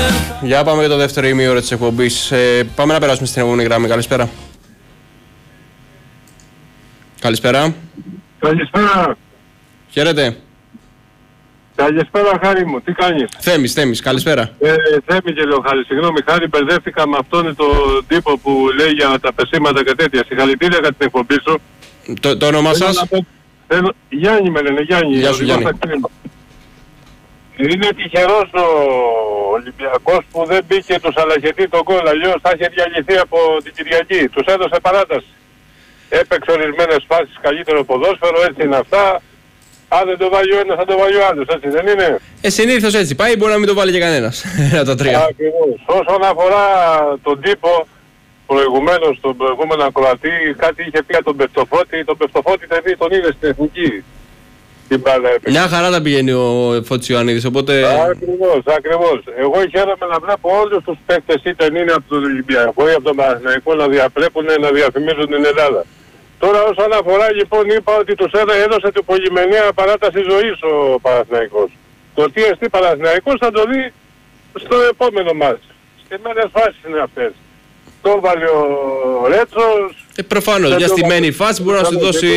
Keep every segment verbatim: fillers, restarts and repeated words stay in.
Για πάμε για το δεύτερο ημίωρο της εκπομπής. Ε, πάμε να περάσουμε στην επόμενη γραμμή. Καλησπέρα. Καλησπέρα. Καλησπέρα. Χαίρετε. Καλησπέρα Χάρη μου, τι κάνεις? Θέμης, Θέμης, καλησπέρα. Ε, Θέμη και λέω Χάρη, συγγνώμη Χάρη, μπερδεύτηκα με αυτόν τον τύπο που λέει για τα πεσήματα και τέτοια. Συγχαρητήρια για την εκπομπή σου. Το, το όνομά σας? Θέλω, θέλω, Γιάννη με λένε, Γιάννη. Γεια σου Γιάννη. Είναι τυχερός ο Ολυμπιακός που δεν μπήκε τους αλαχετή τον γκολ, αλλιώς θα είχε διαλυθεί από την Κυριακή. Τους έδωσε παράταση. Έπαιξε ορισμένες φάσεις καλύτερο ποδόσφαιρο, έτσι είναι αυτά. Αν δεν το βάλει ο ένας θα το βάλει ο άλλος, έτσι δεν είναι? Ε, συνήθως έτσι πάει, μπορεί να μην το βάλει και κανένας. Ένα τα τρία. Ακριβώς. Όσον αφορά τον τύπο, προηγουμένως, τον προηγούμενο ακροατή, κάτι είχε πει για τον Πευτοφώτη. Τον Πευτοφώτη τον είδε στην εθνική. Μια χαρά τα πηγαίνει ο Φώτης Ιωαννίδης, οπότε... Ακριβώς, ακριβώς. Εγώ χαίρομαι να βλέπω όλους τους παίκτες, είτε είναι από τον Ολυμπιακό ή από τον Παναθηναϊκό, να διαπρέπουν, να διαφημίζουν την Ελλάδα. Τώρα όσον αφορά λοιπόν είπα ότι τους έδωσε την πολυμενία παράταση ζωής ο Παναθηναϊκός. Το τι εστί Παναθηναϊκός θα το δει στο επόμενο μάτς. Στημένες φάσεις είναι αυτές. Το βάλει ο Ρέτσος... Ε, προφανώς, μια στημένη φάση μπορεί να σου δώσει...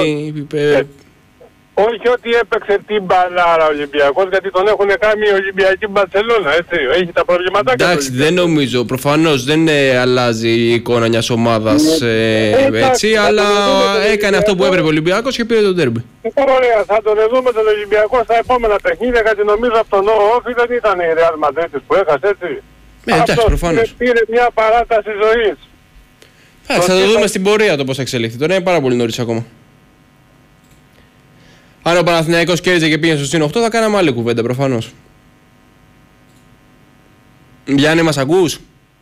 Όχι ότι έπαιξε την μπαλάρα ο Ολυμπιακός, γιατί τον έχουν κάνει η Ολυμπιακή Μπαρσελόνα, έτσι. Έχει τα προβληματάκια. Εντάξει, δεν νομίζω. Προφανώς δεν ε, αλλάζει η εικόνα μιας ομάδας ε, ε, έτσι, αλλά έκανε αυτό που έπρεπε ο Ολυμπιακός και πήρε τον ντέρμπι. Ωραία, θα τον δούμε τον Ολυμπιακό στα επόμενα παιχνίδια, γιατί νομίζω από τον Όφη δεν ήταν η Real Madrid που έχασε, έτσι. Ε, εντάξει, προφανώς. Πήρε μια παράταση ζωής. Θα το δούμε στην πορεία το πώς θα εξελιχθεί. Τώρα είναι πάρα πολύ νωρίς ακόμα. Αν ο Παναθηναϊκός κέρδιζε και πήγαινε στο συν οκτώ θα κάναμε άλλη κουβέντα προφανώς. Γιάννη, μας ακούς?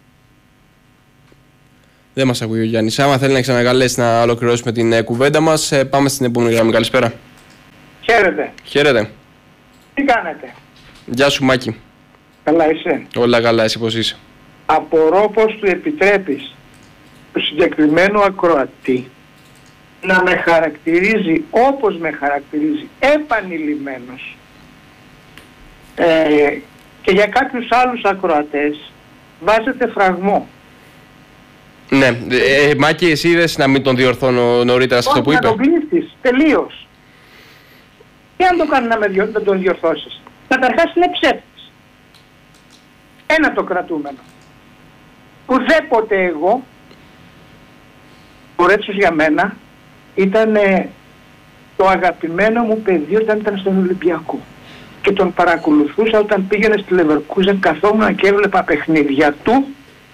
Δεν μας ακούει ο Γιάννης. Άμα θέλει να ξανακαλέσει να ολοκληρώσουμε την ε, κουβέντα μας, ε, πάμε στην επόμενη γραμμή. Καλησπέρα. Χαίρετε. Χαίρετε. Τι κάνετε? Γεια σου Μάκη. Καλά είσαι? Όλα καλά, εσύ πώς είσαι? Απορώ πως του επιτρέπεις το συγκεκριμένο ακροατή να με χαρακτηρίζει όπως με χαρακτηρίζει επανειλημμένος ε, και για κάποιους άλλους ακροατές βάζετε φραγμό. Ναι, ε, ε, Μάκη, εσύ είδες να μην τον διορθώνω νωρίτερα σε αυτό που είπε? Να τον κλείσεις, τελείως. Τι αν το κάνει να, με διο, να τον διορθώσεις? Καταρχάς είναι ψεύτης. Ένα το κρατούμενο. Ουδέποτε εγώ, ο Ρέτσος για μένα, ήταν το αγαπημένο μου παιδί όταν ήταν στον Ολυμπιακό και τον παρακολουθούσα όταν πήγαινε στη Leverkusen, καθόμουν και έβλεπα παιχνίδια του,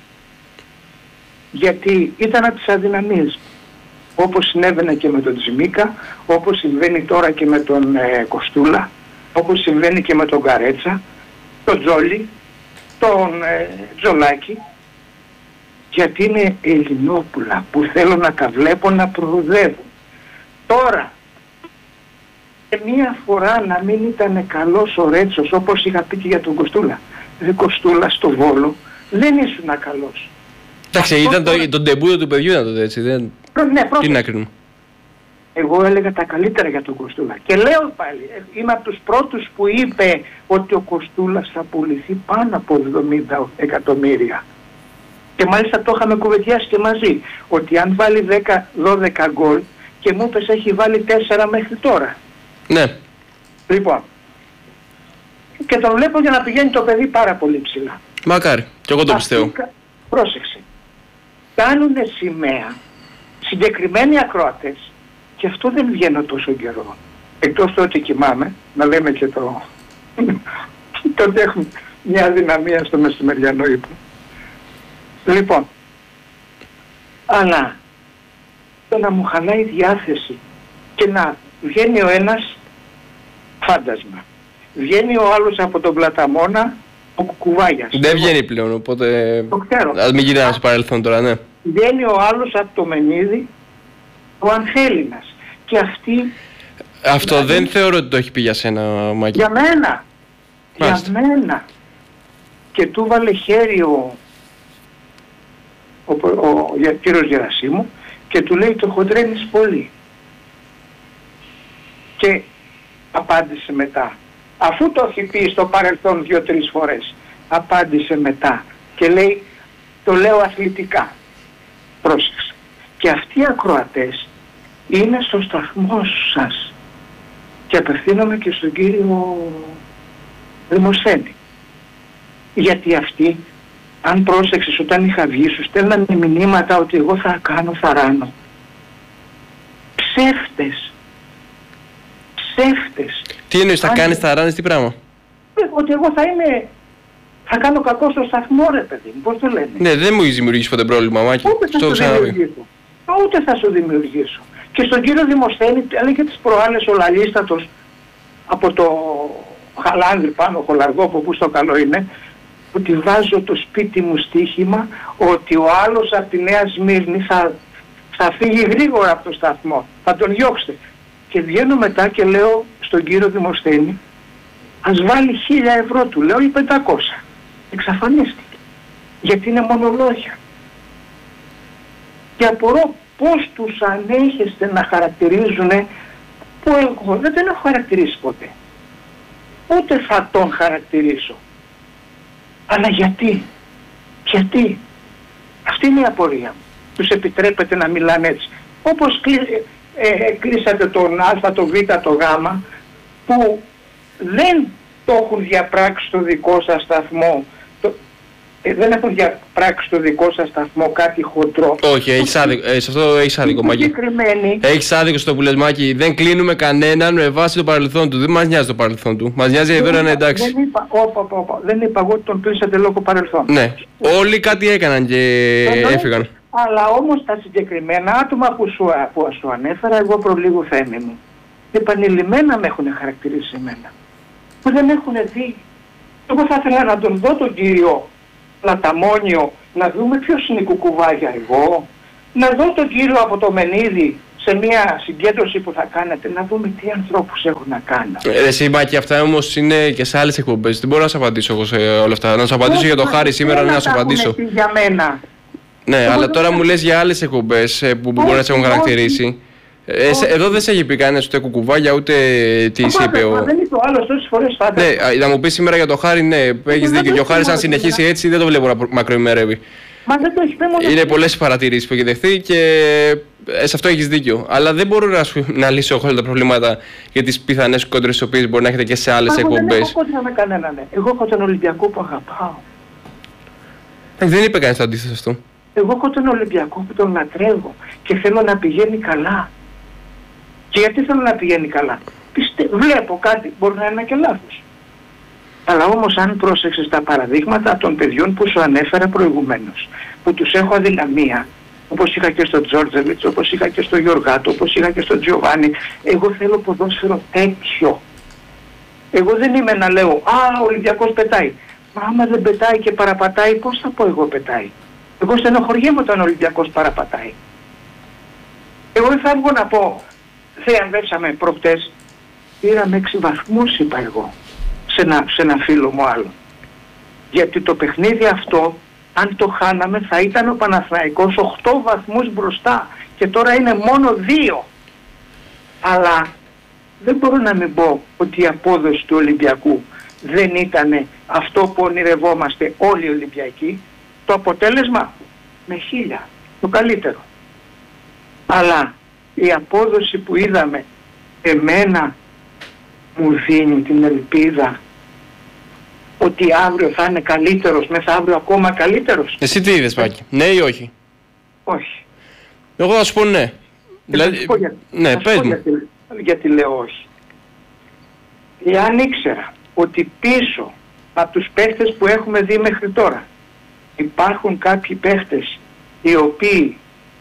γιατί ήταν από τις αδυναμίες, όπως συνέβαινε και με τον Τζιμίκα, όπως συμβαίνει τώρα και με τον ε, Κοστούλα, όπως συμβαίνει και με τον Καρέτσα, τον Τζόλι, τον ε, Τζολάκη, γιατί είναι Ελληνόπουλα που θέλω να τα βλέπω να προοδεύουν. Τώρα, και μία φορά να μην ήταν καλός ο Ρέτσος, όπως είχα πει και για τον Κοστούλα. Δεν Κοστούλα στο Βόλο, δεν ήσουν καλός. Εντάξει, αυτό ήταν το, το ντεμπούτο του παιδιού ήταν τότε, έτσι, δεν... Ναι, τι να κρίνουμε. Εγώ έλεγα τα καλύτερα για τον Κοστούλα. Και λέω πάλι, είμαι από τους πρώτους που είπε ότι ο Κοστούλας θα πουληθεί πάνω από εβδομήντα εκατομμύρια. Και μάλιστα το είχαμε κουβεντιάσει και μαζί, ότι αν βάλει δέκα δώδεκα γκολ, και μου είπες έχει βάλει τέσσερα μέχρι τώρα. Ναι. Λοιπόν, και τον βλέπω για να πηγαίνει το παιδί πάρα πολύ ψηλά. Μακάρι, και εγώ το πιστεύω. Πρόσεξε. Κάνουνε σημαία συγκεκριμένοι ακροατές, και αυτό δεν βγαίνω τόσο καιρό. Εκτός το ότι κοιμάμαι, να λέμε και το... τότε έχουμε μια δυναμία στο μεσημεριανό ύπνο. Λοιπόν, αλλά το να μου χαλάει η διάθεση και να βγαίνει ο ένας φάντασμα, βγαίνει ο άλλος από τον Πλαταμόνα ο Κουκουβάγιας. Δεν βγαίνει πλέον, οπότε το ξέρω. Ας μην γυρνάμε στο παρελθόν τώρα, ναι. Βγαίνει ο άλλος από το Μενίδη ο Ανθέλινας και αυτή... Αυτό δηλαδή, δεν θεωρώ ότι το έχει πει για σένα, Μάκη. Για μένα, Μάλιστα. για μένα. Και του βάλε χέρι ο, ο, ο, ο, ο κύριος Γερασίμου και του λέει το χοντρένεις πολύ. Και απάντησε μετά, αφού το έχει πει στο παρελθόν δύο-τρεις φορές, απάντησε μετά και λέει, το λέω αθλητικά, πρόσεξε, και αυτοί οι ακροατές είναι στο σταθμό σας, και απευθύνομαι και στον κύριο Δημοσθένη, γιατί αυτοί, αν πρόσεξες, όταν είχα βγει σου στέλνανε μηνύματα ότι εγώ θα κάνω, θα ράνω. Ψεύτες. Ψεύτες. Τι εννοείς, θα αν... κάνεις, θα ράνεις, τι πράγμα? Ότι εγώ θα είμαι, θα κάνω κακό στο σταθμό, ρε παιδί μου, πώς το λένε. Ναι, δεν μου έχεις δημιουργήσει ποτέ πρόβλημα, Μάκη. Ούτε θα σου δημιουργήσω. Ούτε θα σου δημιουργήσω. Και στον κύριο Δημοσθένη έλεγε τις προάλλες ο λαλίστατος από το Χαλάνδρι πάνω, Χολαργόπο, που στο καλό είναι, ότι βάζω το σπίτι μου στοίχημα ότι ο άλλος από τη Νέα Σμύρνη θα, θα φύγει γρήγορα από το σταθμό, θα τον διώξετε. Και βγαίνω μετά και λέω στον κύριο Δημοσθένη, ας βάλει χίλια ευρώ, του λέω, ή πεντακόσια. Εξαφανίστηκε. Γιατί είναι μόνο λόγια. Και απορώ πώς τους ανέχεστε να χαρακτηρίζουνε, που εγώ δεν τον έχω χαρακτηρίσει ποτέ. Ούτε θα τον χαρακτηρίσω. Αλλά γιατί, γιατί, αυτή είναι η απορία μου. Τους επιτρέπετε να μιλάνε έτσι. Όπως κλει, ε, ε, κλείσατε τον Α, το Β, το Γ, που δεν το έχουν διαπράξει στο δικό σας σταθμό, το, ε, δεν έχουν διαπράξει στο δικό σας σταθμό κάτι χοντρό. Όχι, έχεις άδικο, ε, σε αυτό έχεις άδικο, Μάκη. Έχεις άδικο στο που λες, Μάκη. Δεν κλείνουμε κανέναν με βάση το παρελθόν του. Δεν μας νοιάζει το παρελθόν του. Μας νοιάζει εδώ να είναι εντάξει. Δεν είπα, όπα, όπα, όπα. Δεν είπα εγώ ότι τον κλείσατε λόγω παρελθόν. Ναι, όλοι κάτι έκαναν και έφυγαν. Αλλά όμως τα συγκεκριμένα άτομα που σου, που σου ανέφερα, εγώ προλίγου θέμη μου, επανειλημμένα με έχουν χαρακτηρίσει εμένα. Που δεν έχουν δει. Εγώ θα ήθελα να τον δω τον κύριο Λαταμόνιο, να δούμε ποιος είναι η κουκουβάγια εγώ, να δω τον κύριο από το Μενίδη σε μια συγκέντρωση που θα κάνετε, να δούμε τι ανθρώπους έχουν να κάνουν. Ε, εσύ, Μάκη, αυτά όμως είναι και σε άλλες εκπομπές. Δεν μπορώ να σου απαντήσω εγώ σε όλα αυτά. Να σου απαντήσω για το Χάρη σήμερα, να σου απαντήσω. Για μένα. Ναι, εγώ αλλά τώρα μου λες για άλλες εκπομπές που μπορεί να σε έχουν χαρακτηρίσει. Ε, σε, εδώ δεν σε έχει πει κανένας ούτε κουκουβάγια ούτε τι είσαι είπε ο... Δεν είπε ο άλλος τόσες φορές φάτε. Ναι, να μου πεις σήμερα για το Χάρη, ναι, έχεις δίκιο. Και ο Χάρης αν συνεχίσει έτσι δεν το βλέπω να μακροημερεύει. Μα δεν το έχει πει μόνο. Είναι πολλές παρατηρήσεις που έχει δεχθεί και ε, σε αυτό έχεις δίκιο. Αλλά δεν μπορώ να, σου, να λύσω όλα τα προβλήματα για τις πιθανές κόντρες τις οποίες μπορεί να έχετε και σε άλλες εκπομπές. Δεν έχω κόντρα με κανέναν. Ναι. Εγώ έχω τον Ολυμπιακό που αγαπάω. Ε, δεν είπε κανείς το αντίθετο αυτό. Εγώ έχω τον Ολυμπιακό που τον λατρεύω και θέλω να πηγαίνει καλά. Και γιατί θέλω να πηγαίνει καλά? Πιστε... Βλέπω κάτι, μπορεί να είναι και λάθος. Αλλά όμως αν πρόσεξες τα παραδείγματα των παιδιών που σου ανέφερα προηγουμένως, που τους έχω αδυναμία, όπως είχα και στον Τζόρτζεβιτς, όπως είχα και στον Γιωργάτο, όπως είχα και στον Τζιοβάνι, εγώ θέλω ποδόσφαιρο τέτοιο. Εγώ δεν είμαι να λέω, α, ο Ολυμπιακός πετάει. Μα άμα δεν πετάει και παραπατάει, πώς θα πω εγώ πετάει? Εγώ στενοχωριέμαι όταν ο Ολυμπιακός παραπατάει. Εγώ δεν θα βγω να πω, θεαμβεύσαμε προχτές, πήραμε έξι βαθμούς, είπα εγώ, σε ένα, σε ένα φίλο μου άλλο. Γιατί το παιχνίδι αυτό, αν το χάναμε, θα ήταν ο Παναθηναϊκός οκτώ βαθμούς μπροστά και τώρα είναι μόνο δύο. Αλλά δεν μπορώ να μην πω ότι η απόδοση του Ολυμπιακού δεν ήταν αυτό που ονειρευόμαστε όλοι οι Ολυμπιακοί. Το αποτέλεσμα με χίλια, το καλύτερο. Αλλά η απόδοση που είδαμε εμένα μου δίνει την ελπίδα ότι αύριο θα είναι καλύτερος, μεθαύριο ακόμα καλύτερος. Εσύ τι είδες, Μάκη, ναι ή όχι? Όχι. Εγώ θα σου πω ναι. Δηλαδή, θα σου πω γιατί, ναι, θα πες σου πω μου. γιατί, γιατί λέω όχι. Εάν ήξερα ότι πίσω από τους παίχτες που έχουμε δει μέχρι τώρα υπάρχουν κάποιοι παίχτες οι οποίοι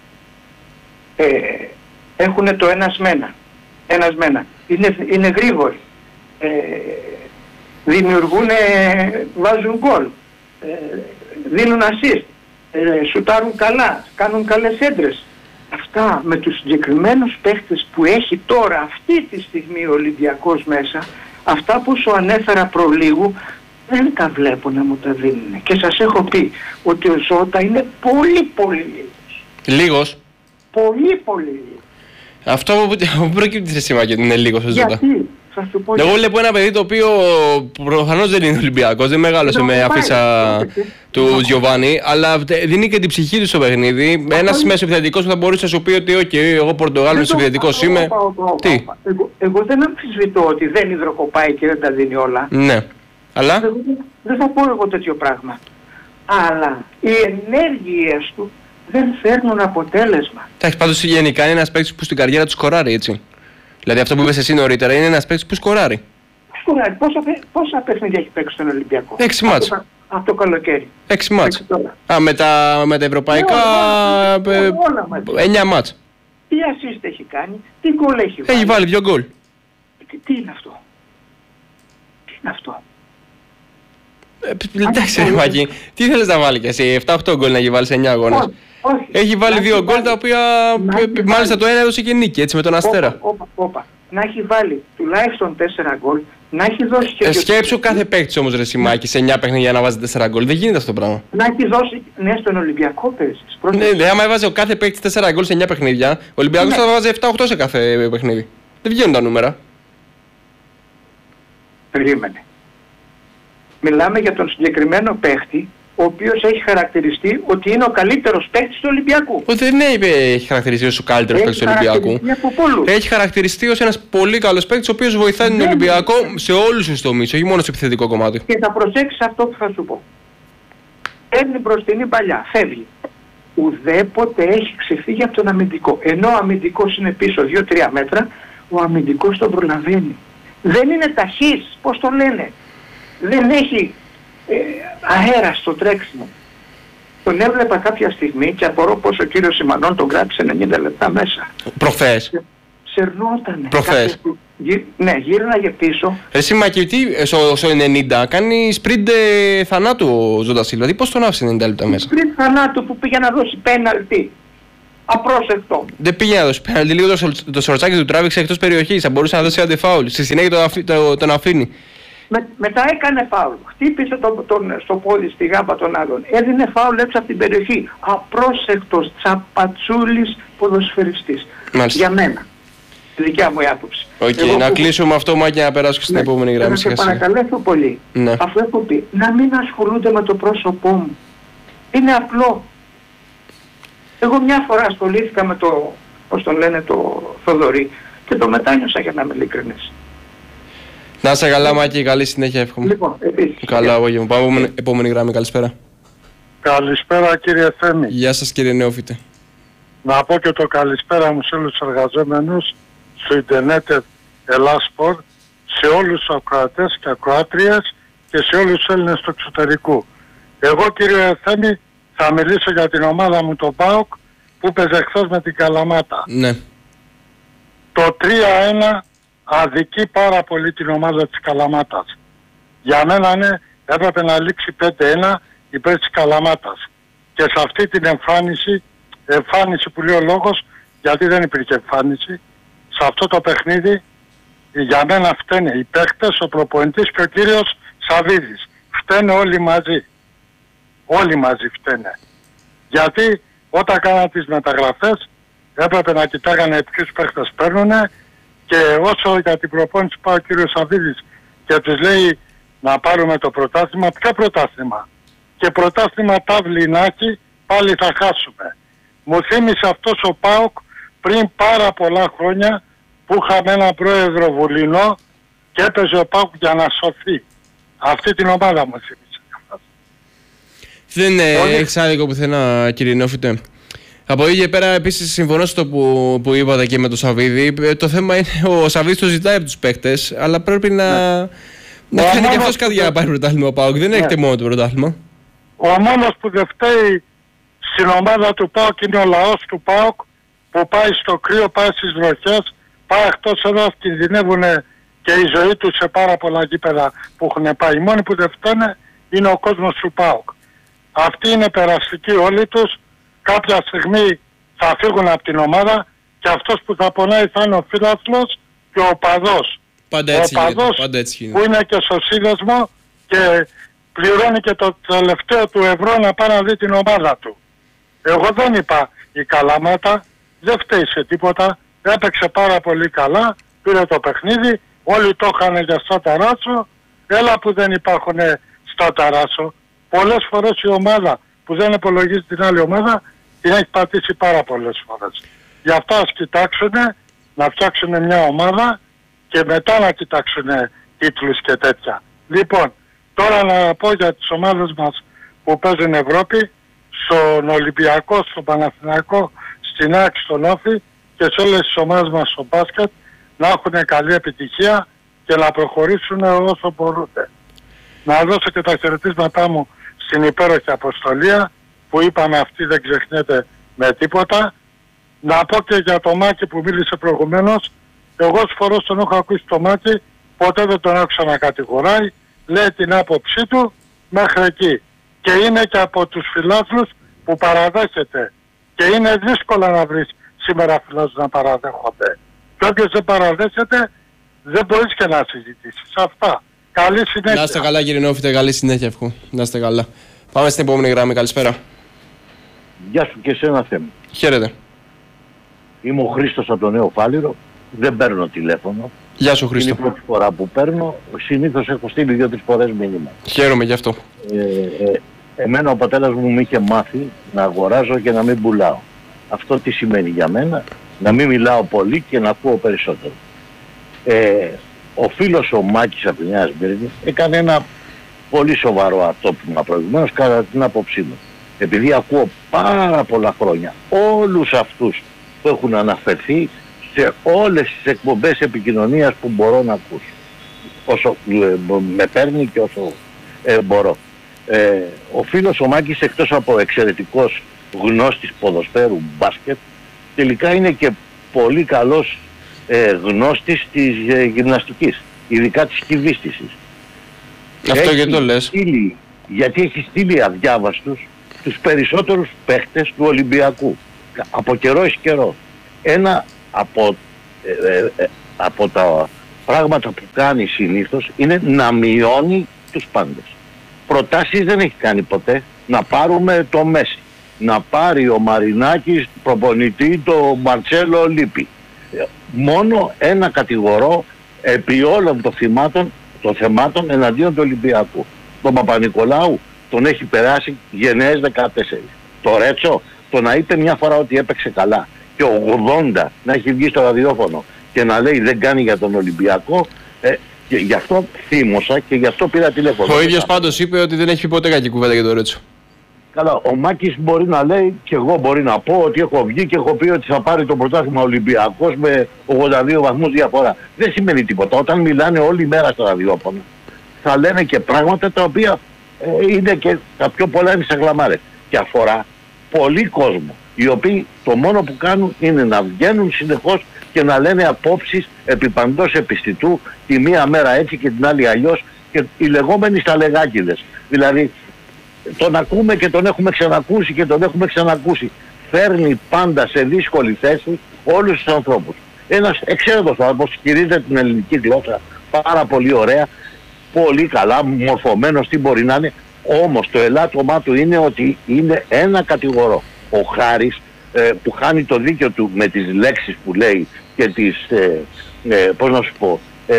ε, έχουν το ένας με ένα, ένας με ένα. Είναι, είναι γρήγοροι, ε, δημιουργούν, βάζουν γκολ, ε, δίνουν assist, ε, σουτάρουν καλά, κάνουν καλές έντρες. Αυτά με τους συγκεκριμένους παίχτες που έχει τώρα αυτή τη στιγμή ο Ολυμπιακός μέσα, αυτά που σου ανέφερα προλίγου, δεν τα βλέπω να μου τα δίνουν. Και σας έχω πει ότι ο Ζώτα είναι πολύ πολύ λίγος. Λίγος? Πολύ πολύ λίγος. Αυτό που προκύπτει σε σήμα και είναι λίγος ο Ζώτα. Γιατί Θα σου πω. Εγώ βλέπω ένα παιδί το οποίο προφανώς δεν είναι Ολυμπιακός, δεν μεγάλωσε με αφίσα του Γιωβάνι, αλλά δίνει και την ψυχή του στο παιχνίδι. Ένας μεσοεπιθετικός που θα μπορούσε να σου πει ότι okay, εγώ Πορτογάλος μεσοεπιθετικός είμαι. Τι. Εγώ, εγώ δεν αμφισβητώ ότι δεν υδροκοπάει και δεν τα δίνει όλα. Ναι. Αλλά. Εγώ, δεν θα πω εγώ τέτοιο πράγμα. Αλλά οι ενέργειες του δεν φέρνουν αποτέλεσμα. Εντάξει, πάντως γενικά είναι ένας παίκτης που στην καριέρα του σκοράρει, έτσι. Δηλαδή αυτό που είπες εσύ νωρίτερα είναι ένας παίκτης που σκοράρει. Σκοράρει. Πόσα, πόσα παιχνίδια έχει παίξει στον Ολυμπιακό? Έξι μάτς. Από το καλοκαίρι. Έξι μάτς. Α, με τα, με τα ευρωπαϊκά εννιά μάτς. Τι assist έχει κάνει, τι γκολ έχει βάλει. Έχει βάλει δύο γκολ. Τι, τι είναι αυτό? Τι είναι αυτό? Ε, εντάξει ρε Μάκη, τι θέλεις να βάλει κι εσύ, επτά οκτώ γκολ να έχει βάλει σε εννιά αγώνες? Όχι, όχι. Έχει βάλει δύο γκολ τα οποία μάλιστα το ένα έδωσε και νίκη, έτσι, με τον Αστέρα. Όπα, όπα. Να έχει βάλει τουλάχιστον τέσσερα γκολ, να έχει δώσει και... Ε, σκέψου κάθε παίκτης όμως ρε Σιμάκη σε εννιά παιχνίδια να βάζει τέσσερα γκολ, δεν γίνεται αυτό το πράγμα. Να έχει δώσει, ναι, στον Ολυμπιακό παίζεις. Ναι, ναι, άμα έβαζε ο κάθε παίκτης τέσσερα γκολ σε εννιά παιχνίδια, ο Ολυμπιακός ναι. θα βάζει επτά οκτώ σε κάθε παιχνίδι. Δεν βγαίνουν τα νούμερα. Περίμενε. Μιλάμε για τον συγκεκριμένο παίχτη, ο οποίος έχει χαρακτηριστεί ότι είναι ο καλύτερος παίκτης του Ολυμπιακού. Ο, δεν έχει χαρακτηριστεί ως ο καλύτερος παίκτης του Ολυμπιακού. Έχει χαρακτηριστεί ως ένας πολύ καλός παίκτης, ο οποίος βοηθάει τον Ολυμπιακό σε όλους τους τομείς, όχι μόνο στο επιθετικό κομμάτι. Και θα προσέξεις αυτό που θα σου πω. Παίρνει μπροστινή παλιά, φεύγει. Ουδέποτε έχει ξεφύγει από τον αμυντικό. Ενώ ο αμυντικός είναι πίσω δύο τρία μέτρα, ο αμυντικός τον προλαβαίνει. Δεν είναι ταχύς, πώς το λένε. Δεν έχει ε, αέρα στο τρέξιμο. Τον έβλεπα κάποια στιγμή και απορώ πως ο κύριος Σιμανών τον κράτησε ενενήντα λεπτά μέσα. Προχθές. Σερνότανε. Προχθές. Κάθε... Γύ... Ναι, γύρναγε πίσω. Εσύ Μακητή, στο, στο ενενήντα κάνει σπριντ ε, θανάτου ο Ζώντα Σίλβα. Δηλαδή πώς τον άφησε ενενήντα λεπτά μέσα? Σπριντ θανάτου που πήγε να δώσει πέναλτι. Απρόσεκτο. Δεν πήγε να δώσει πέναλτι, λίγο το, το σορτσάκι του τράβηξε εκτός περιοχής. Θα μπορούσε να δώσει αντεφάουλ. Στη συνέχεια τον το, το, το αφήνει. Με, μετά έκανε φάουλ. Χτύπησε το, τον, στο πόδι στη γάμπα των άλλων. Έδινε φάουλ έξω από την περιοχή. Απρόσεκτος τσαπατσούλης ποδοσφαιριστής. Μάλιστα. Για μένα. Τη δικιά μου η άποψη. Okay, Εγώ να που... κλείσουμε αυτό Μάκη, να περάσω στην ναι, επόμενη γραμμή. Να σε παρακαλέσω πολύ. Ναι. Αφού έχω πει να μην ασχολούνται με το πρόσωπό μου. Είναι απλό. Εγώ μια φορά ασχολήθηκα με το, πώς το λένε, το Θοδωρή και το μετάνιωσα, για να είμαι ειλικρινής. Να είσαι καλά Μάκη, καλή συνέχεια εύχομαι. Λοιπόν, επίσης. Καλά απόγευμα. Πάμε yeah. επόμενη γραμμή, καλησπέρα. Καλησπέρα κύριε Θέμη. Γεια σας κύριε Νεόφιτε. Να πω και το καλησπέρα μου σε όλους τους εργαζόμενους στο Ιντερνετ Ελλάσπορ, σε όλους τους ακροατές και ακροάτριες και σε όλους τους Έλληνες του εξωτερικού. Εγώ κύριε Θέμη θα μιλήσω για την ομάδα μου το ΠΑΟΚ που παίζε χθες με την Καλαμάτα. Ναι. Το τρία ένα αδικεί πάρα πολύ την ομάδα της Καλαμάτας. Για μένα ναι, έπρεπε να λήξει πέντε ένα υπέρ της Καλαμάτας. Και σε αυτή την εμφάνιση, εμφάνιση που λέει ο λόγος, γιατί δεν υπήρχε εμφάνιση, σε αυτό το παιχνίδι για μένα φταίνε οι παίκτες, ο προπονητής και ο κύριος Σαβίδης. Φταίνε όλοι μαζί. Όλοι μαζί φταίνε. Γιατί όταν κάναν τις μεταγραφές έπρεπε να κοιτάγανε ποιους παίκτες παίρνουνε. Και όσο για την προπόνηση πάει ο κύριος Σαβίδης και τους λέει να πάρουμε το πρωτάθλημα, ποιο πρωτάθλημα? Και πρωτάθλημα τάβλη να έχει, πάλι θα χάσουμε. Μου θύμισε αυτός ο ΠΑΟΚ πριν πάρα πολλά χρόνια που είχαμε έναν πρόεδρο Βουλινό και έπαιζε ο ΠΑΟΚ για να σωθεί. Αυτή την ομάδα μου θύμισε. Δεν ε, έχεις άδικο πουθενά κύριε Νεόφιτε. Από εκεί και πέρα επίσης συμφωνώ στο που, που είπατε και με τον Σαββίδη. Το θέμα είναι ο Σαββίδης το ζητάει από τους παίκτες, αλλά πρέπει να, ναι. να κάνει και αυτός κάτι για να πάρει πρωτάθλημα ο ΠΑΟΚ. Δεν ναι. έχετε μόνο το πρωτάθλημα. Ο μόνος που δεν φταίει στην ομάδα του ΠΑΟΚ είναι ο λαός του ΠΑΟΚ που πάει στο κρύο, πάει στις βροχές, πάει εκτός εδώ, κινδυνεύουν και η ζωή τους σε πάρα πολλά γήπεδα που έχουν πάει. Οι μόνοι που δεν φταίνε είναι ο κόσμος του ΠΑΟΚ. Αυτοί είναι περαστικοί όλοι τους. Κάποια στιγμή θα φύγουν από την ομάδα και αυτός που θα πονάει θα είναι ο φίλαθλος και ο παδός. Πάντα έτσι ο παδός που είναι και στο σύνδεσμο και πληρώνει και το τελευταίο του ευρώ να πάει να δει την ομάδα του. Εγώ δεν είπα η Καλαμάτα, δεν φταίει σε τίποτα, έπαιξε πάρα πολύ καλά, πήρε το παιχνίδι, Όλοι το είχαν για στο Ταράσο, έλα που δεν υπάρχουν στο Ταράσο. Πολλές φορές η ομάδα που δεν υπολογίζει την άλλη ομάδα την έχει πατήσει πάρα πολλές φορές. Γι' αυτό ας κοιτάξουν να φτιάξουν μια ομάδα και μετά να κοιτάξουν τίτλους και τέτοια. Λοιπόν, τώρα να πω για τις ομάδες μας που παίζουν Ευρώπη, στον Ολυμπιακό, στον Παναθηναϊκό, στην ΑΕΚ, στον Όφη και σε όλες τις ομάδες μας στο μπάσκετ να έχουν καλή επιτυχία και να προχωρήσουν όσο μπορούν. Να δώσω και τα χαιρετίσματά μου στην υπέροχη Αποστολία που είπαμε αυτή δεν ξεχνιέται με τίποτα. Να πω και για το Μάκη που μίλησε προηγουμένως, εγώ σφορώς τον έχω ακούσει το Μάκη, ποτέ δεν τον άκουσα να κατηγοράει, λέει την άποψή του μέχρι εκεί. Και είναι και από τους φιλάθλους που παραδέχεται. Και είναι δύσκολο να βρεις σήμερα φιλάθλους να παραδέχονται. Και όποιος δεν παραδέχεται δεν μπορείς και να συζητήσεις. Αυτά. Καλή συνέχεια. Να είστε καλά κύριε Νεόφιτε, καλή συνέχεια ευχού. Να είστε καλά. Πάμε στην επόμενη γραμμή, καλησπέρα. Γεια σου και σε ένα θέμα. Χαίρετε. Είμαι ο Χρήστος από το Νέο Φάληρο, δεν παίρνω τηλέφωνο. Γεια σου Χρήστο. Είναι η πρώτη φορά που παίρνω, συνήθως έχω στείλει δύο-τρεις φορές μήνυμα. Χαίρομαι γι' αυτό. Ε, ε, εμένα ο πατέρας μου μου είχε μάθει να αγοράζω και να μην πουλάω. Αυτό τι σημαίνει για μένα? Να μην μιλάω πολύ και να ακούω περισσότερο. Ε, ο φίλος ο Μάκης από τη Νέα Σμύρνη έκανε ένα πολύ σοβαρό ατόπιμα προηγουμένως κατά την άποψή μου. Επειδή ακούω πάρα πολλά χρόνια όλους αυτούς που έχουν αναφερθεί σε όλες τις εκπομπές επικοινωνίας που μπορώ να ακούσω. Όσο ε, με παίρνει και όσο ε, μπορώ. Ε, ο φίλος ο Μάκης, εκτός από εξαιρετικός γνώστης ποδοσφαίρου μπάσκετ, τελικά είναι και πολύ καλός ε, γνώστης της ε, γυμναστικής, ειδικά της κυβίστησης. Αυτό γιατί το λες? Στείλει, γιατί έχει στείλει αδιάβαστους τους περισσότερους παίχτες του Ολυμπιακού από καιρό εις καιρό. Ένα από, ε, ε, ε, από τα πράγματα που κάνει συνήθως είναι να μειώνει τους πάντες. Προτάσεις δεν έχει κάνει ποτέ. Να πάρουμε το Μέση, να πάρει ο Μαρινάκης προπονητή το Μαρτσέλο Λίπη. Μόνο ένα κατηγορό επί όλων των θεμάτων, των θεμάτων εναντίον του Ολυμπιακού. Τον Παπα-Νικολάου τον έχει περάσει γενναίες δεκατέσσερα. Το Ρέτσο το να είπε μια φορά ότι έπαιξε καλά και ο ογδόντα να έχει βγει στο ραδιόφωνο και να λέει δεν κάνει για τον Ολυμπιακό, ε, και γι' αυτό θύμωσα και γι' αυτό πήρα τηλέφωνο. Ο ίδιος πάντως είπε ότι δεν έχει πει ποτέ κακή κουβέντα για τον Ρέτσο. Καλά, ο Μάκης μπορεί να λέει και εγώ μπορεί να πω ότι έχω βγει και έχω πει ότι θα πάρει το πρωτάθλημα Ολυμπιακός με ογδόντα δύο βαθμούς διαφορά. Δεν σημαίνει τίποτα. Όταν μιλάνε όλη μέρα στο ραδιόφωνο θα λένε και πράγματα τα οποία ε, είναι και τα πιο πολλά είναι σαν γλαμάρες. Και αφορά πολύ κόσμο, οι οποίοι το μόνο που κάνουν είναι να βγαίνουν συνεχώς και να λένε απόψεις επί παντός επιστητού, τη μία μέρα έτσι και την άλλη αλλιώς, και οι λεγόμενοι σταλεγάκηδες. Δηλαδή τον ακούμε και τον έχουμε ξανακούσει και τον έχουμε ξανακούσει. Φέρνει πάντα σε δύσκολη θέση όλους τους ανθρώπους. Ένας εξαίρετος άνθρωπος, χειρίζεται την ελληνική γλώσσα πάρα πολύ ωραία, πολύ καλά, μορφωμένος, τι μπορεί να είναι. Όμως το ελάττωμά του είναι ότι είναι ένα κατηγορό. Ο Χάρης ε, που χάνει το δίκιο του με τις λέξεις που λέει και τις, ε, ε, πώς να σου πω, ε,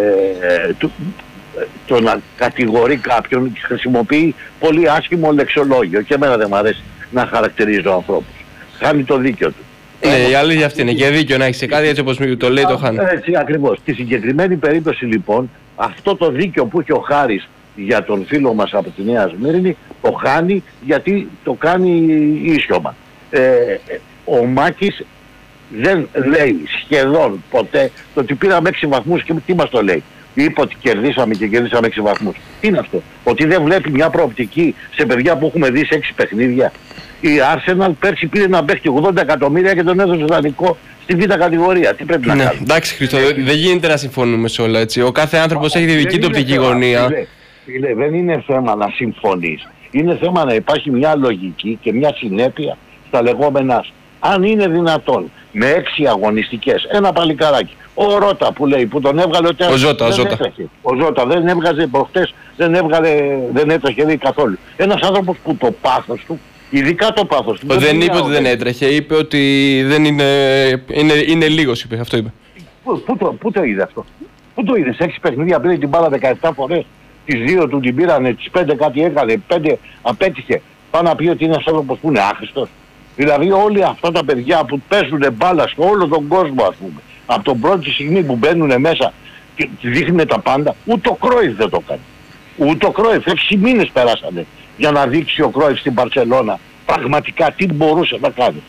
ε, του, το να κατηγορεί κάποιον και χρησιμοποιεί πολύ άσχημο λεξολόγιο και εμένα δεν μου αρέσει να χαρακτηρίζω ανθρώπους. Χάνει το δίκιο του. Ναι, η αλήθεια αυτή είναι και δίκιο να έχει σε κάτι έτσι όπως το λέει το χάνει. Έτσι ακριβώς. Στη συγκεκριμένη περίπτωση λοιπόν αυτό το δίκιο που έχει ο Χάρης για τον φίλο μας από τη Νέα Σμύρνη το χάνει γιατί το κάνει ίσιωμα. Ε, ο Μάκης δεν λέει σχεδόν ποτέ το ότι πήραμε έξι βαθμούς και τι μας το λέει. Είπε ότι κερδίσαμε και κερδίσαμε έξι βαθμούς. Τι είναι αυτό? Ότι δεν βλέπει μια προοπτική σε παιδιά που έχουμε δει σε έξι παιχνίδια. Η Arsenal πέρσι πήρε ένα παίχτη ογδόντα εκατομμύρια και τον έδωσε δανεικό στη β' κατηγορία. Τι πρέπει να ναι, κάνουμε? Εντάξει Χρήστο, δεν γίνεται να συμφωνούμε σε όλα έτσι. Ο κάθε άνθρωπος έχει τη δική του οπτική γωνία. Φίλε, φίλε, δεν είναι θέμα να συμφωνείς. Είναι θέμα να υπάρχει μια λογική και μια συνέπεια στα λεγόμενά σου. Αν είναι δυνατόν με έξι αγωνιστικές, ένα παλικάράκι, ο Ρώτα που λέει, που τον έβγαλε ο, ο Ζώτα, ο Ζώτα. ο Ζώτα δεν έβγαζε προχτές, δεν έβγαλε, δεν έτρεχε δει καθόλου. Ένας άνθρωπος που το πάθος του, ειδικά το πάθος του. Δεν, δεν είπε ότι δεν έτρεχε, είπε ότι δεν είναι, είναι, είναι λίγος, είπε, αυτό είπε. Πού, πού, το, πού το είδε αυτό? Πού το είδες, έξι παιχνίδια πήρε την μπάλα δεκαεπτά φορές. Τις δύο του την πήρανε, τις πέντε κάτι έκανε, πέντε απέτυχε. Πάνω να πει ότι είναι ένας άνθρωπος που είναι άχρηστος. Δηλαδή όλοι αυτά τα παιδιά που παίζουν μπάλα σε όλο τον κόσμο, ας πούμε, από τον πρώτη στιγμή που μπαίνουν μέσα και δείχνουν τα πάντα, ούτε ο Κρόιφ δεν το κάνει. Ούτε ο Κρόιφ, έξι μήνες περάσανε για να δείξει ο Κρόιφ στην Μπαρσελόνα πραγματικά τι μπορούσε να κάνει.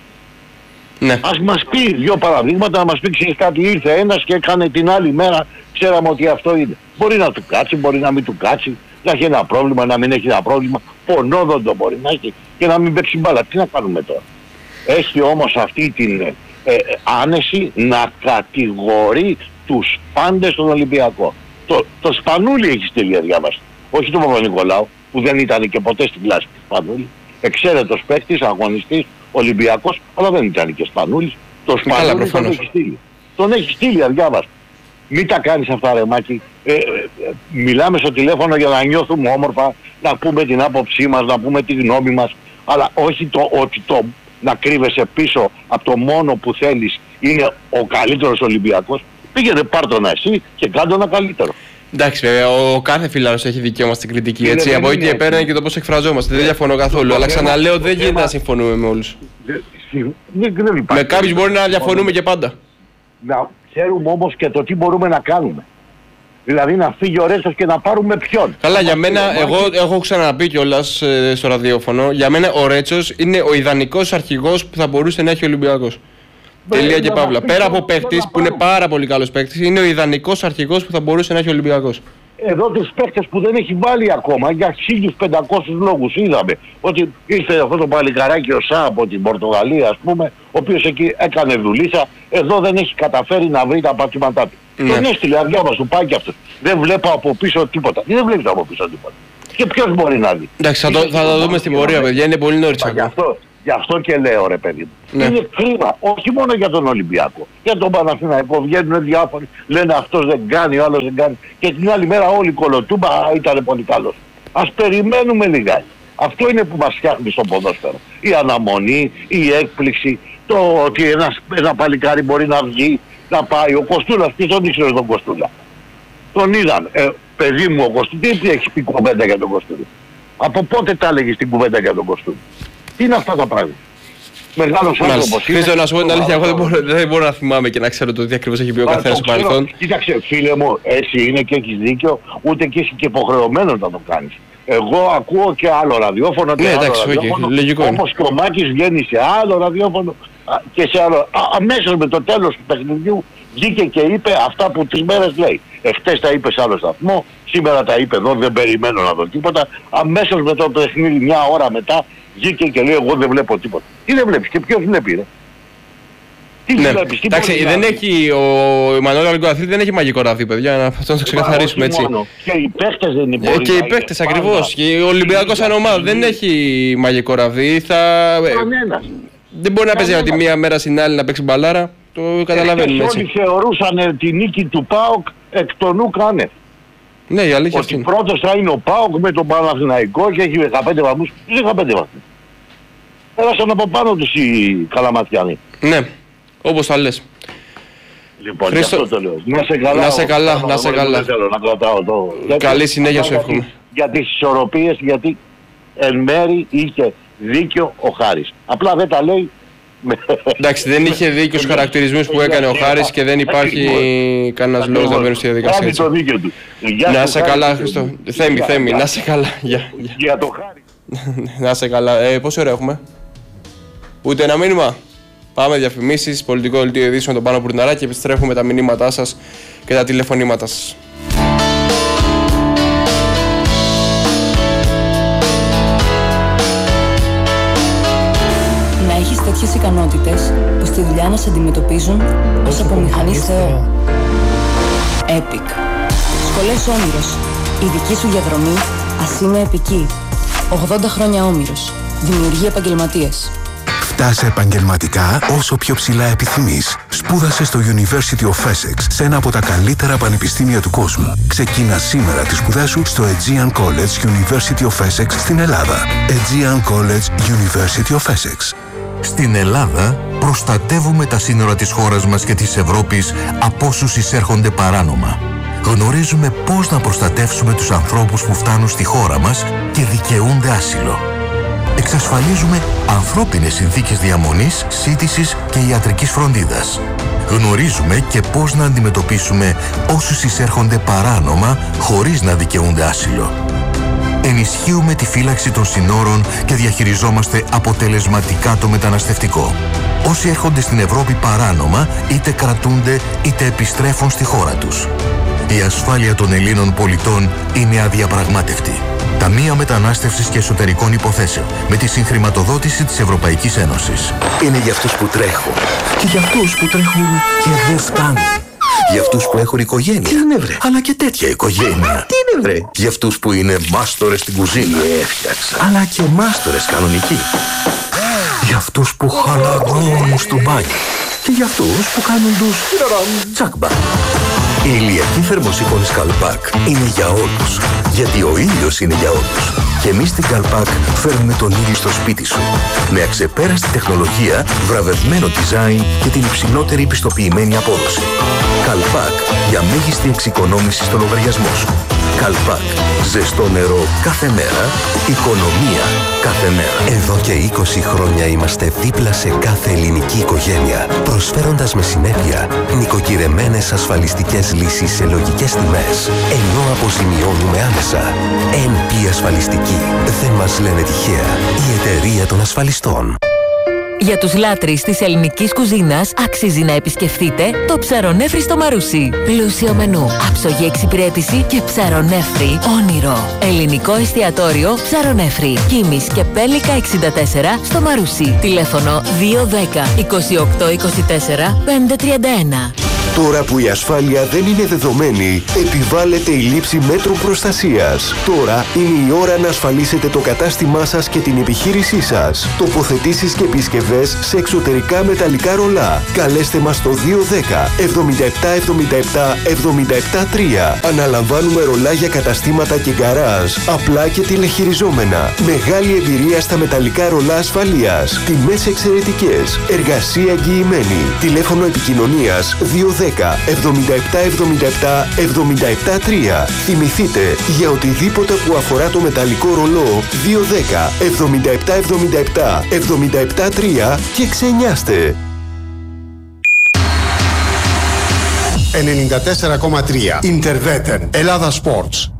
Ναι. Ας μας πει δύο παραδείγματα, να μας πει ξέρεις κάτι, ήρθε ένας και έκανε την άλλη μέρα, ξέραμε ότι αυτό είναι. Μπορεί να του κάτσει, μπορεί να μην του κάτσει, να έχει ένα πρόβλημα, να μην έχει ένα πρόβλημα, πονόδοντο μπορεί να έχει και να μην παίξει μπάλα. Τι να κάνουμε τώρα. Έχει όμως αυτή την ε, ε, άνεση να κατηγορεί τους πάντες στον Ολυμπιακό. Το, το Σπανούλι έχει στείλει διάβαστα. Όχι τον Παπα-Νικολάου που δεν ήταν και ποτέ στην κλάση του Σπανούλι. Εξαίρετος παίκτης, αγωνιστής, Ολυμπιακός, αλλά δεν ήταν και Σπανούλης. Το Σπανούλι τον έχει στείλει. Τον έχει στείλει αδιάβαστο. Μην τα κάνεις αυτά ρε Μάκη. Ε, ε, ε, μιλάμε στο τηλέφωνο για να νιώθουμε όμορφα, να πούμε την άποψή μας, να πούμε τη γνώμη μας, αλλά όχι το ότι το να κρύβεσαι πίσω από το μόνο που θέλεις είναι ο καλύτερος Ολυμπιακός. Πήγαινε πάρ' τον εσύ και κάντο ένα καλύτερο. Εντάξει, βέβαια, ο κάθε φίλαρος έχει δικαίωμα στην κριτική. Είναι, έτσι, από εκεί και πέρα είναι και το πώς εκφραζόμαστε. Δεν διαφωνώ καθόλου. Αλλά ξαναλέω, δεν γίνεται να συμφωνούμε με όλους. Με κάποιους μπορεί να διαφωνούμε και πάντα. Να ξέρουμε όμως και το τι μπορούμε να κάνουμε. Δηλαδή να φύγει ο Ρέτσος και να πάρουμε ποιον. Καλά, για μένα, εγώ έχω ξαναπεί κιόλας ε, στο ραδιόφωνο, για μένα ο Ρέτσος είναι ο ιδανικός αρχηγός που θα μπορούσε να έχει ο Ολυμπιακός. Τελεία και παύλα. Πέρα από παίκτης που είναι πάρα πολύ καλός παίκτης, είναι ο ιδανικός αρχηγός που θα μπορούσε να έχει ο Ολυμπιακός. Εδώ τους παίκτες που δεν έχει βάλει ακόμα για χίλιους πεντακόσιους λόγους είδαμε ότι ήρθε αυτό το παλικαράκι ο Σα από την Πορτογαλία, ας πούμε, ο οποίος εκεί έκανε δουλίτσα, εδώ δεν έχει καταφέρει να βρει τα πατήματά του. Ναι. Τον έστειλε αδιάβαστο, πάει και αυτός. Δεν βλέπω από πίσω τίποτα. Δεν βλέπεις από πίσω τίποτα. Και ποιος μπορεί να δει. Εντάξει, θα, το, θα τα δούμε στην πορεία, παιδιά, είναι πολύ νωρίς ακόμα. Γι' αυτό και λέω ρε παιδί μου. Ναι. Είναι κρίμα, όχι μόνο για τον Ολυμπιακό. Για τον Παναθηναϊκό βγαίνουν διάφοροι, λένε αυτός δεν κάνει, ο άλλος δεν κάνει. Και την άλλη μέρα όλοι κολοτούμπα ήταν πολύ καλός. Ας περιμένουμε λιγάκι. Αυτό είναι που μας φτιάχνει στο ποδόσφαιρο. Η αναμονή, η έκπληξη, το ότι ένας, ένα παλικάρι μπορεί να βγει, να πάει. Ο Κοστούλας, ποιος τον ήξερε τον Κοστούλα. Τον είδαν. Ε, παιδί μου ο Κοστούλας, τι έχει πει κουβέντα για τον Κοστούλα. Από πότε τα έλεγες την κουβέντα για τον Κοστούλα. Τι είναι αυτά τα πράγματα. Μεγάλος άνθρωπος. Χρήστο, να σου πω την αλήθεια, εγώ δεν μπορώ, δεν μπορώ να θυμάμαι και να ξέρω το τι ακριβώς έχει πει ο καθένας στο παρελθόν. Κοίταξε, φίλε μου, εσύ είναι και έχεις δίκιο, ούτε και είσαι και υποχρεωμένος να το κάνεις. Εγώ ακούω και άλλο ραδιόφωνο και ναι, άλλο εντάξει, ραδιόφωνο, okay, λογικό είναι. Όπως και ο Μάκης βγαίνει σε άλλο ραδιόφωνο και σε άλλο. Α, αμέσως με το τέλος του παιχνιδιού βγήκε και είπε αυτά που τις μέρες λέει. Εχθές τα είπε σε άλλο σταθμό, σήμερα τα είπε εδώ, δεν περιμένω να δω τίποτα. Αμέσως με το παιχνίδι μια ώρα μετά βγήκε και λέει εγώ δεν βλέπω τίποτα. Τι δεν βλέπεις και ποιος βλέπει ρε. Τι ναι. βλέπεις, τι εντάξει, δεν έχει, ο Μανώλης Αλικοαθλήτη δεν έχει μαγικό ραβδί, παιδιά, να αυτό να το ξεκαθαρίσουμε έτσι. Μόνο. Και οι παίχτες δεν είναι. Ε, και οι παίχτες ακριβώς. Και ο Ολυμπιακός σαν ομάδα δεν έχει μαγικό ραβδί. Θα... δεν μπορεί να παίζει από τη μία μέρα στην άλλη να παίξει μπαλάρα. Το καταλαβαίνουμε έτσι. Όλοι θεωρούσαν τη νίκη του ΠΑΟΚ εκ των ουκ άνευ. Ναι, η αλήθεια ότι πρώτος θα είναι ο ΠΑΟΚ με τον Παναθηναϊκό και έχει δεκαπέντε βαθμούς. δεκαπέντε βαθμούς. Πέρασαν από πάνω τους οι Καλαματιάνοι. Ναι, όπως θα λες. Λοιπόν, Χρήστο... αυτό το λέω. Να σε καλά. Να σε καλά, να σε καλά. Θέλω να κρατάω το... Καλή συνέχεια σου εύχομαι. Για τις ισορροπίες, γιατί εν μέρη είχε δίκιο ο Χάρης. Απλά δεν τα λέει. Εντάξει, δεν είχε δίκιο στους χαρακτηρισμούς που έκανε ο Χάρης και δεν υπάρχει κανένας λόγος να μπαίνουν στη διαδικασία έτσι. το δίκιο του. Να σε καλά, Χριστό. Θέμη, Θέμη, να σε καλά. Για το Χάρη. Να σε καλά. Ε, πόση ώρα έχουμε? Ούτε ένα μήνυμα. Πάμε διαφημίσεις, πολιτικό δελτίο ειδήσεων με τον Πάνο Μπουρναρά και επιστρέφουμε τα μηνύματά σας και τα τηλεφωνήματά σας. Να έχεις τέτοιες ικανότητες που στη δουλειά να σε αντιμετωπίζουν ως απομηχανής Θεό. Epic. Σχολές Όμηρος. Η δική σου διαδρομή ας είναι επική. ογδόντα χρόνια Όμηρος. Δημιουργεί επαγγελματίες. Φτάσε επαγγελματικά όσο πιο ψηλά επιθυμείς. Σπούδασε στο University of Essex, σε ένα από τα καλύτερα πανεπιστήμια του κόσμου. Ξεκίνα σήμερα τις σπουδές σου στο Aegean College University of Essex στην Ελλάδα. Aegean College University of Essex. Στην Ελλάδα προστατεύουμε τα σύνορα της χώρας μας και της Ευρώπης από όσους εισέρχονται παράνομα. Γνωρίζουμε πώς να προστατεύσουμε τους ανθρώπους που φτάνουν στη χώρα μας και δικαιούνται άσυλο. Εξασφαλίζουμε ανθρώπινες συνθήκες διαμονής, σύντησης και ιατρικής φροντίδας. Γνωρίζουμε και πώς να αντιμετωπίσουμε όσους εισέρχονται παράνομα χωρίς να δικαιούνται άσυλο. Ενισχύουμε τη φύλαξη των συνόρων και διαχειριζόμαστε αποτελεσματικά το μεταναστευτικό. Όσοι έρχονται στην Ευρώπη παράνομα, είτε κρατούνται είτε επιστρέφουν στη χώρα τους. Η ασφάλεια των Ελλήνων πολιτών είναι αδιαπραγμάτευτη. Ταμεία Μετανάστευσης και Εσωτερικών Υποθέσεων, με τη συγχρηματοδότηση της Ευρωπαϊκής Ένωσης. Είναι για αυτούς που τρέχουν και για αυτούς που τρέχουν και δεν φτάνουν. Για αυτούς που έχουν οικογένεια. Τι είναι βρε. Αλλά και τέτοια οικογένεια. Τι είναι βρε. Για αυτούς που είναι μάστορες στην κουζίνα. Έφτιαξα. Αλλά και μάστορες κανονικοί. Για αυτούς που χαλαρώνουν στο μπάνιο. Και για αυτούς που κάνουν τους τσάκμπα. Η ηλιακή θερμοσύφωνη Καλπάκ είναι για όλους. Γιατί ο ήλιος είναι για όλους. Και εμείς στην Καλπάκ φέρνουμε τον ήλιο στο σπίτι σου. Με αξεπέραστη τεχνολογία, βραβευμένο design και την υψηλότερη πιστοποιημένη απόδοση. Καλπάκ για μέγιστη εξοικονόμηση στο λογαριασμό σου. Καλπάκ. Ζεστό νερό κάθε μέρα. Οικονομία κάθε μέρα. Εδώ και είκοσι χρόνια είμαστε δίπλα σε κάθε ελληνική οικογένεια, προσφέροντας με συνέπεια νοικοκυρεμένες ασφαλιστικές λύσεις σε λογικές τιμές, ενώ αποζημιώνουμε άμεσα. εν πι Ασφαλιστική. Δεν μας λένε τυχαία. Η εταιρεία των ασφαλιστών. Για τους λάτρεις της ελληνικής κουζίνας αξίζει να επισκεφτείτε το Ψαρονέφρι στο Μαρούσι. Πλούσιο μενού, άψογη εξυπηρέτηση και ψαρονέφρι όνειρο. Ελληνικό εστιατόριο Ψαρονέφρι. Κίμης και Πέλικα εξήντα τέσσερα στο Μαρούσι. Τηλέφωνο δύο δέκα είκοσι οκτώ είκοσι τέσσερα πεντακόσια τριάντα ένα. Τώρα που η ασφάλεια δεν είναι δεδομένη, επιβάλλεται η λήψη μέτρων προστασίας. Τώρα είναι η ώρα να ασφαλίσετε το κατάστημά σας και την επιχείρησή σας. Τοποθετήσεις και επισκευές σε εξωτερικά μεταλλικά ρολά. Καλέστε μας στο δύο δέκα εβδομήντα επτά εβδομήντα επτά εβδομήντα επτά τρία. Αναλαμβάνουμε ρολά για καταστήματα και γκαράζ, απλά και τηλεχειριζόμενα. Μεγάλη εμπειρία στα μεταλλικά ρολά ασφαλείας. Τιμές εξαιρετικές. Εργασία εγγυημένη. Τηλέφωνο επικοινωνίας δύο δέκα εβδομήντα επτά εβδομήντα επτά εβδομήντα επτά τρία. Θυμηθείτε, για οτιδήποτε που αφορά το μεταλλικό ρολό, δύο δέκα εβδομήντα επτά εβδομήντα επτά εβδομήντα επτά τρία και ξενιάστε. ενενήντα τέσσερα κόμμα τρία Interveter Ελλάδα Sports.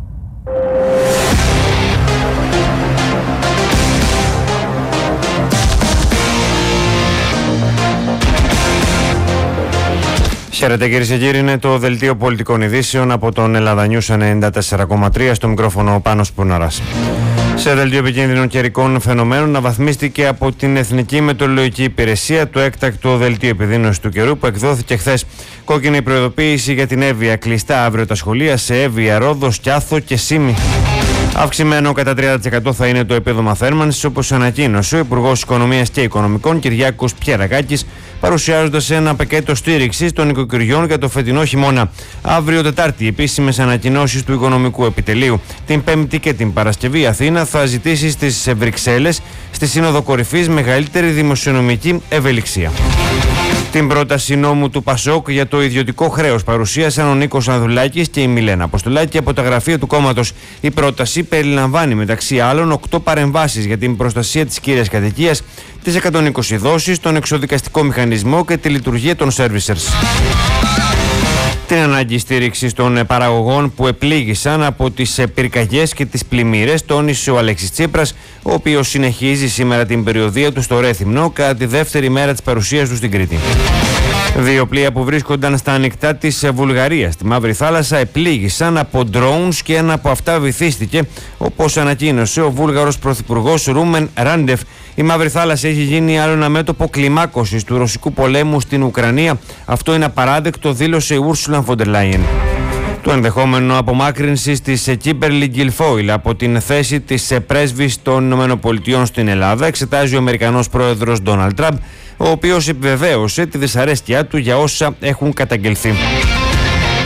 Χαίρετε κυρίες και κύριοι, είναι το δελτίο πολιτικών ειδήσεων από τον Ελλάδα News ενενήντα τέσσερα κόμμα τρία, στο μικρόφωνο ο Πάνος Πουναράς. Σε δελτίο επικίνδυνων καιρικών φαινομένων αναβαθμίστηκε από την Εθνική Μετεωρολογική Υπηρεσία το έκτακτο δελτίο επιδείνωσης του καιρού που εκδόθηκε χθες. Κόκκινη προειδοποίηση για την Εύβοια, κλειστά αύριο τα σχολεία σε Εύβοια, Ρόδο, Σκιάθο και Σύμη. Αυξημένο κατά τριάντα τοις εκατό θα είναι το επίδομα θέρμανσης, όπως ανακοίνωσε ο Υπουργός Οικονομίας και Οικονομικών Κυριάκος Πιερακάκης, παρουσιάζοντας ένα πακέτο στήριξης των οικοκυριών για το φετινό χειμώνα. Αύριο Τετάρτη, επίσημες ανακοινώσεις του Οικονομικού Επιτελείου. Την Πέμπτη και την Παρασκευή, η Αθήνα θα ζητήσει στις Βρυξέλλες, στη Σύνοδο Κορυφής, μεγαλύτερη δημοσιονομική ευελιξία. Την πρόταση νόμου του Πασόκ για το ιδιωτικό χρέος παρουσίασαν ο Νίκος Ανδρουλάκης και η Μιλένα Αποστολάκη από τα γραφεία του κόμματος. Η πρόταση περιλαμβάνει μεταξύ άλλων οκτώ παρεμβάσεις για την προστασία της κύριας κατοικίας, τις εκατόν είκοσι δόσεις, τον εξοδικαστικό μηχανισμό και τη λειτουργία των servicers. Την ανάγκη στήριξης των παραγωγών που επλήγησαν από τις πυρκαγιές και τις πλημμύρες τόνισε ο Αλέξης Τσίπρας, ο οποίος συνεχίζει σήμερα την περιοδεία του στο Ρέθυμνο κατά τη δεύτερη μέρα της παρουσίας του στην Κρήτη. Δύο πλοία που βρίσκονταν στα ανοιχτά της Βουλγαρίας στη Μαύρη Θάλασσα επλήγησαν από drones και ένα από αυτά βυθίστηκε, όπως ανακοίνωσε ο Βούλγαρος Πρωθυπουργός Ρούμεν Ράντεφ. Η Μαύρη Θάλασσα έχει γίνει άλλο ένα μέτωπο κλιμάκωσης του ρωσικού πολέμου στην Ουκρανία. Αυτό είναι απαράδεκτο, δήλωσε η Ούρσουλα φον ντερ Λάιεν. Το ενδεχόμενο απομάκρυνσης της Κίμπερλι Γκιλφόιλ από την θέση της πρέσβης των ΗΠΑ στην Ελλάδα εξετάζει ο Αμερικανός πρόεδρος Ντόναλντ Τραμπ, ο οποίος επιβεβαίωσε τη δυσαρέσκειά του για όσα έχουν καταγγελθεί.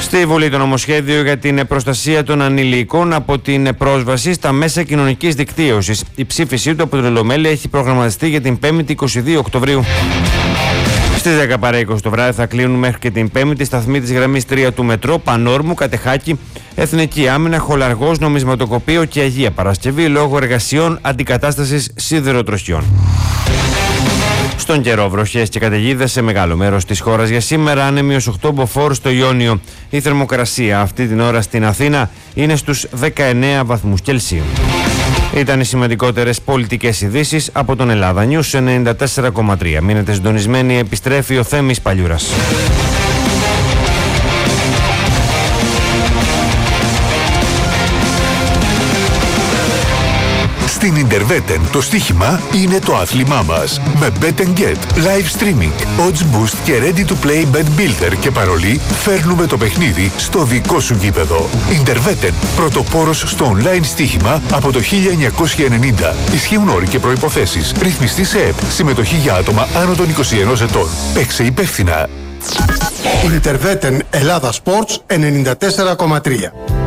Στη Βουλή το νομοσχέδιο για την προστασία των ανηλίκων από την πρόσβαση στα μέσα κοινωνικής δικτύωσης. Η ψήφισή του από την Ολομέλεια έχει προγραμματιστεί για την πέμπτη είκοσι δύο Οκτωβρίου. Στις δέκα παρά είκοσι το βράδυ θα κλείνουν μέχρι και την πέμπτη σταθμοί της γραμμής τρία του μετρό, Πανόρμου, Κατεχάκη, Εθνική Άμυνα, Χολαργός, Νομισματοκοπείο και Αγία Παρασκευή λόγω εργασιών αντικατάστασης σιδηροτροχιών. Στον καιρό, βροχές και καταιγίδες σε μεγάλο μέρος της χώρας για σήμερα, άνεμιος οκτώ μποφόρ στο Ιόνιο. Η θερμοκρασία αυτή την ώρα στην Αθήνα είναι στους δεκαεννέα βαθμούς Κελσίου. Ήταν οι σημαντικότερες πολιτικές ειδήσεις από τον Ελλάδα News ενενήντα τέσσερα κόμμα τρία. Μείνετε συντονισμένοι, επιστρέφει ο Θέμης Παλιούρας. Στην Interveten το στοίχημα είναι το άθλημά μας. Με Bet and Get, live streaming, odds boost και ready to play bet builder και παρολί φέρνουμε το παιχνίδι στο δικό σου γήπεδο. Interveten, πρωτοπόρος στο online στοίχημα από το χίλια εννιακόσια ενενήντα. Ισχύουν όροι και προϋποθέσεις. Ρυθμιστή σε ΕΠ. Συμμετοχή για άτομα άνω των είκοσι ενός ετών. Παίξε υπεύθυνα. Interveten Ελλάδα Sports ενενήντα τέσσερα κόμμα τρία.